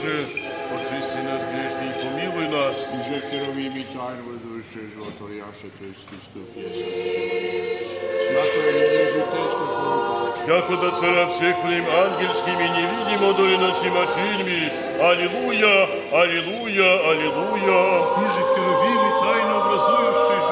Боже, очисти нас грешных, помилуй нас. И же херовими тайну душе животворящей Христу пьеса. Святое имя житейское пророка. Яко до царя всех плем ангельскими невидимо доленосимо чиньми. Аллилуйя, аллилуйя, аллилуйя. И же херовими тайно образующей